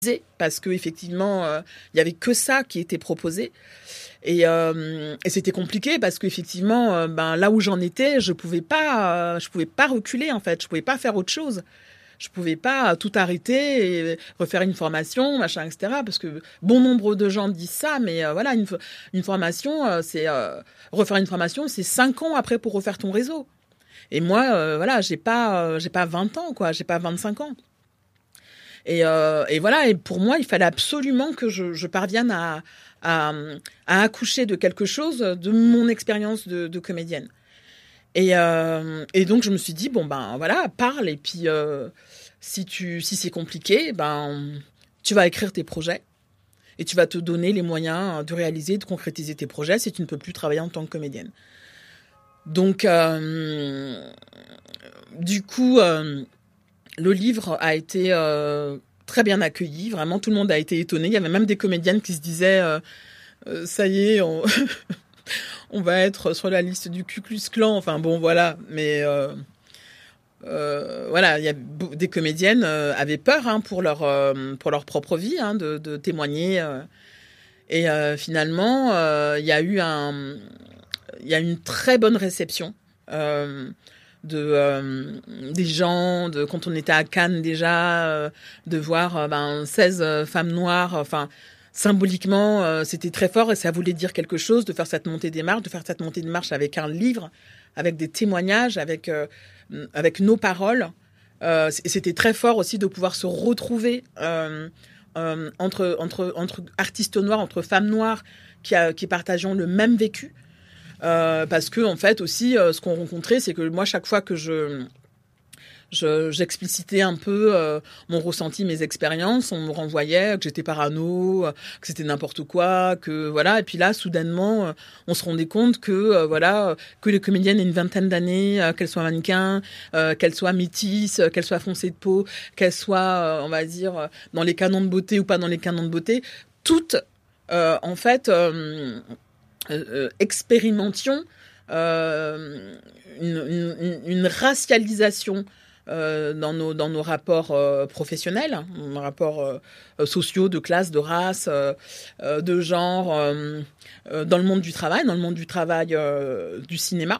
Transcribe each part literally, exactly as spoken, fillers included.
parce que effectivement, euh, il y avait que ça qui était proposé. Et, euh, et c'était compliqué parce qu'effectivement, euh, ben là où j'en étais, je pouvais pas, euh, je pouvais pas reculer en fait, je pouvais pas faire autre chose. Je pouvais pas tout arrêter et refaire une formation, machin, et cetera. Parce que bon nombre de gens disent ça, mais euh, voilà, une, une formation, euh, c'est euh, refaire une formation, c'est cinq ans après pour refaire ton réseau. Et moi, euh, voilà, j'ai pas, euh, j'ai pas vingt ans, quoi, j'ai pas vingt-cinq ans. Et, euh, et voilà, et pour moi, il fallait absolument que je, je parvienne à, à, à accoucher de quelque chose de mon expérience de, de comédienne. Et, euh, et donc, je me suis dit, bon, ben voilà, parle. Et puis, euh, si, tu, si c'est compliqué, ben, tu vas écrire tes projets. Et tu vas te donner les moyens de réaliser, de concrétiser tes projets si tu ne peux plus travailler en tant que comédienne. Donc, euh, du coup, euh, le livre a été euh, très bien accueilli. Vraiment, tout le monde a été étonné. Il y avait même des comédiennes qui se disaient, euh, euh, ça y est, on... on va être sur la liste du Ku Klux Klan, enfin bon, voilà. Mais euh, euh, voilà, il y a des comédiennes euh, avaient peur hein, pour leur euh, pour leur propre vie, hein, de, de témoigner. Euh, et euh, finalement, il euh, y a eu un, il y a une très bonne réception euh, de euh, des gens, de quand on était à Cannes déjà, euh, de voir euh, ben seize femmes noires, enfin. Symboliquement, euh, c'était très fort et ça voulait dire quelque chose de faire cette montée des marches, de faire cette montée de marche avec un livre, avec des témoignages, avec, euh, avec nos paroles. Euh, c'était très fort aussi de pouvoir se retrouver euh, euh, entre, entre, entre artistes noirs, entre femmes noires qui, a, qui partageons le même vécu. Euh, parce que, en fait, aussi, euh, ce qu'on rencontrait, c'est que moi, chaque fois que je... Je, j'explicitais un peu euh, mon ressenti, mes expériences. On me renvoyait que j'étais parano, euh, que c'était n'importe quoi, que voilà. Et puis là, soudainement, euh, on se rendait compte que euh, voilà, que les comédiennes aient une vingtaine d'années, euh, qu'elles soient mannequins, euh, qu'elles soient métisses, euh, qu'elles soient foncées de peau, qu'elles soient, euh, on va dire, euh, dans les canons de beauté ou pas dans les canons de beauté, toutes, euh, en fait, euh, euh, expérimentions euh, une, une, une racialisation. Euh, dans nos dans nos rapports euh, professionnels, nos rapports euh, sociaux, de classe, de race, euh, euh, de genre, euh, euh, dans le monde du travail, dans le monde du travail euh, du cinéma.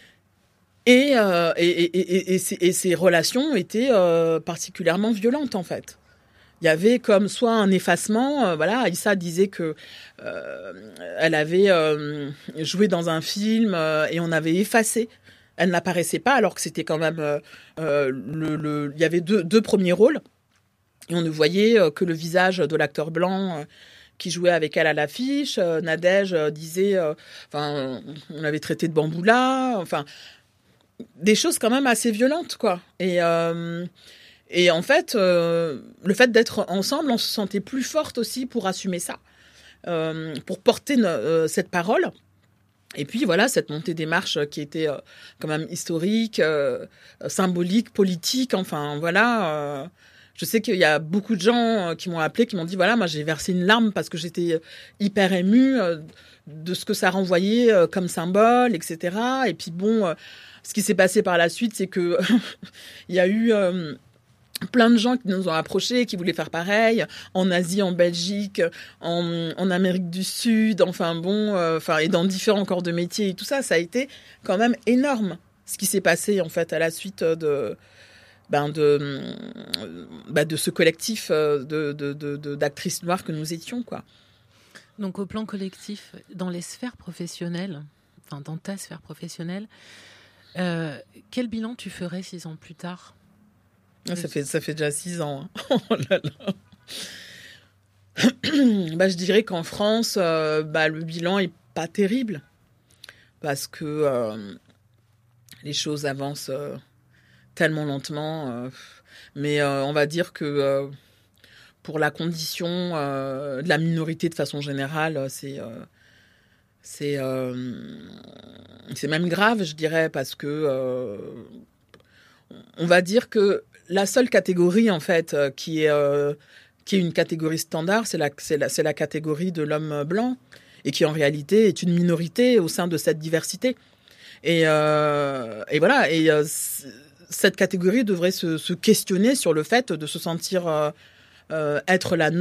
Et, euh, et, et, et, et, ces, et ces relations étaient euh, particulièrement violentes en fait. Il y avait comme soit un effacement, euh, voilà, Aïssa disait que euh, elle avait euh, joué dans un film euh, et on avait effacé. Elle n'apparaissait pas alors que c'était quand même euh, euh, le, le il y avait deux, deux premiers rôles et on ne voyait euh, que le visage de l'acteur blanc euh, qui jouait avec elle à l'affiche. Euh, Nadège euh, disait, enfin, euh, on l'avait traité de bamboula, enfin, des choses quand même assez violentes quoi. Et euh, et en fait, euh, le fait d'être ensemble, on se sentait plus forte aussi pour assumer ça, euh, pour porter euh, cette parole. Et puis voilà, cette montée des marches qui était euh, quand même historique, euh, symbolique, politique, enfin voilà. Euh, je sais qu'il y a beaucoup de gens qui m'ont appelé, qui m'ont dit, voilà, moi j'ai versé une larme parce que j'étais hyper émue euh, de ce que ça renvoyait euh, comme symbole, et cetera. Et puis bon, euh, ce qui s'est passé par la suite, c'est que il y a eu... Euh, plein de gens qui nous ont approchés, qui voulaient faire pareil, en Asie, en Belgique, en, en Amérique du Sud, enfin bon, euh, enfin et dans différents corps de métier et tout ça, ça a été quand même énorme ce qui s'est passé en fait à la suite de ben de ben de ce collectif de, de, de, de d'actrices noires que nous étions quoi. Donc au plan collectif, dans les sphères professionnelles, enfin dans ta sphère professionnelle, euh, quel bilan tu ferais six ans plus tard? Ah, ça fait ça fait déjà six ans. Hein. Oh là là. Bah, je dirais qu'en France, euh, bah, le bilan est pas terrible parce que euh, les choses avancent euh, tellement lentement. Euh, mais euh, on va dire que euh, pour la condition euh, de la minorité de façon générale, c'est euh, c'est euh, c'est même grave, je dirais, parce que euh, on va dire que la seule catégorie, en fait, euh, qui est, euh, qui est une catégorie standard, c'est la, c'est, la, c'est la catégorie de l'homme blanc, et qui, en réalité, est une minorité au sein de cette diversité. Et, euh, et voilà, et euh, cette catégorie devrait se, se questionner sur le fait de se sentir euh, euh, être la